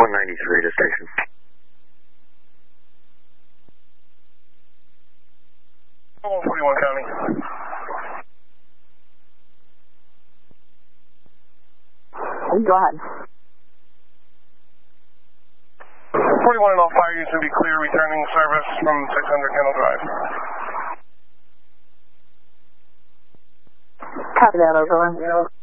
193 to station. Oh, 41 County. Go ahead. 41 and all fire units to be clear, returning service from 600 Kennel Drive. Copy that, over.